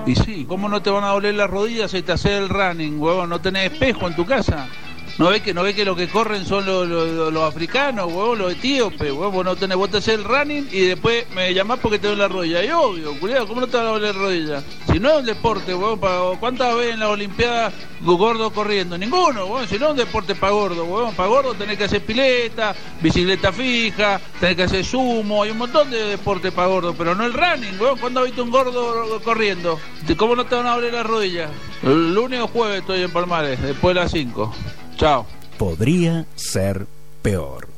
Y sí, ¿cómo no te van a doler las rodillas si te haces el running, huevón? ¿No tenés espejo en tu casa? ¿No ves que lo que corren son los africanos, huevón, los etíopes, huevón? Vos te haces el running y después me llamás porque te duele la rodilla. Y obvio, cuidado, ¿cómo no te va a doler la rodilla? Si no es un deporte, huevón, ¿cuántas veces en las Olimpiadas gordo corriendo? Ninguno, huevón, si no es un deporte para gordo, huevón. Para gordo tenés que hacer pileta, bicicleta fija, tenés que hacer sumo, hay un montón de deportes para gordo, pero no el running, huevón. ¿Cuándo has visto un gordo corriendo? ¿Cómo no te van a doler las rodillas? El lunes o jueves estoy en Palmares, después de las 5. Chao. Podría ser peor.